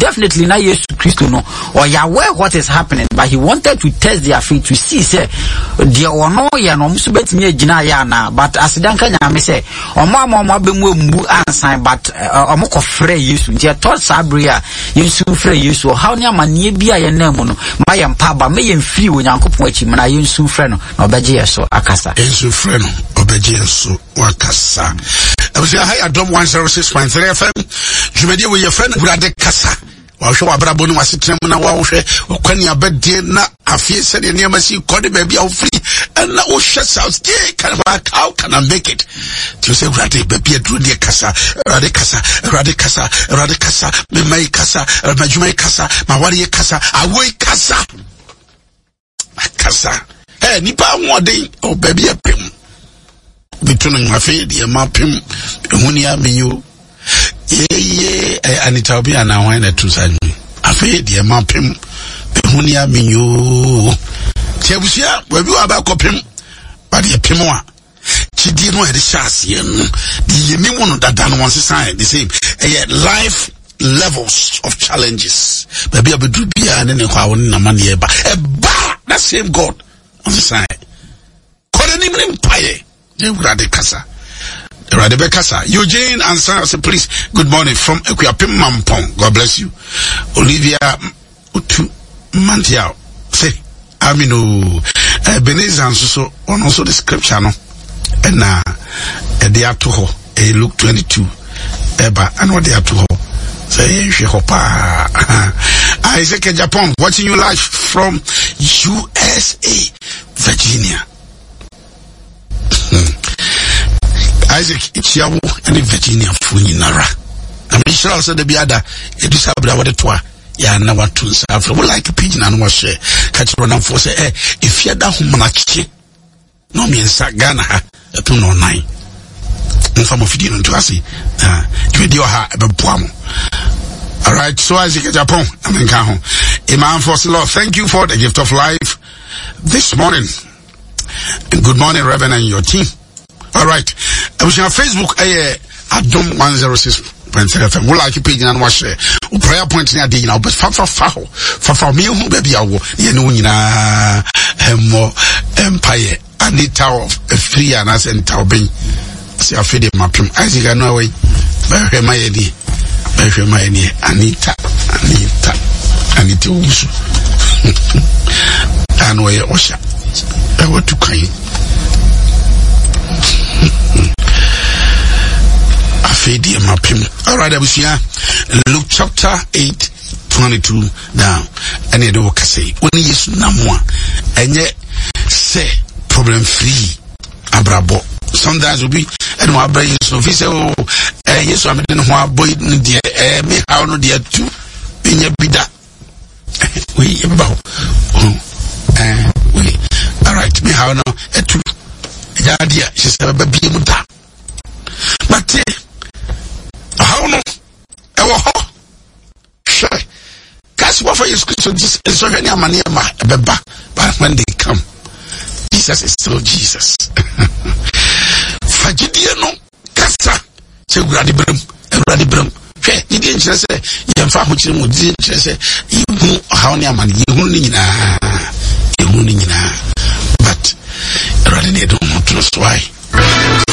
definitely na Jesus Christ no, or you aware what is happening, but he wanted to test their faith to see say the ono ya no musu betimi agina ya na, but as danka nyame say omo be mu mbu ansan, but omo ko frɛ Yesu ntia to sabria Yesu frɛ Yesu how ne amane bia ye na mu no ma ye mpa ba me ye mfiri onyankopon achi na Yesu frɛ no na obeje yeso akasa Yesu frɛ no obeje yeso wakasa. Ebusia ha Adom 106.3 FM jumedi we ye frɛ no Urade kasa wahwe wabrabo no wasetrem na wahwe okwani abedie na afie se de niam si kode ba bia ofri na o hwe south how can I make it to say Urade ba bia duro de kasa Urade kasa me mai kasa ma jumai kasa ma wari kasa awoi kasa nipa nwode o ba bia pem bitunu ngafe de ma pem ehuni amenyo ye Anita Obi ana wan na tu sa mi afi de ma pem ehuni amenyo tiabusia wa bi wa ba kopem ba de pem a chidi no e de chance ye no de yemi mu no dada no won the same life levels of challenges baby abedu bia ne kwa won na man ye ba that same God on the side koleni mnim paye je Urade kasa Urade Bekasa. Eugene answer, say please, good morning from Equiapim Mampong. God bless you. Olivia Utu Mantiao. Say, Amino Beneza so on also the scripture no. And they are to her. Luke 22. Eba and what they are to her. Say she hopa. Isaac Japan watching you live from USA, Virginia. Isaac Ichiawo and Virginia Funinara. I'm sure also the Biada, it is about what it was. Ya na watu nsaafra we like page na no hwe catch run for say if you da homanachi no me nsa Ghana ha eto no 9 nfa mo fidi no to ase dwedi ha ebeboa mo. All right, so as you get Japan amenka ho Imam Fosilo, thank you for the gift of life this morning and good morning Reverend and your team. All right, I was on Facebook Adom 106.3 FM. We like page and watch prayer point near the now, but for me who baby I will you know more empire Anita of a free and as and Taubin. See I feed my pim. Isaac I know way. Very my Anita Usu. And where Osha. I want to kind. All right, I was here. Luke chapter 8:22 down. And you know, say, only yes, no more. And yet, say, problem free. Abrabo. Sometimes will be, and my brain so if you say, oh, yes, I'm in one boy, dear, me, how no dear two, in your bida. We about, we, all right, me, how no, a two. Yeah, dear, she said, baby, muta. But, how no? Sure. Guys, what for you? So this is so many money, but when they come, Jesus is still Jesus. Fajidiano, Casta, say, Urade Brum. Okay, you didn't just say, you have which you didn't just say, you know how many money you only, but Urade don't want to know why.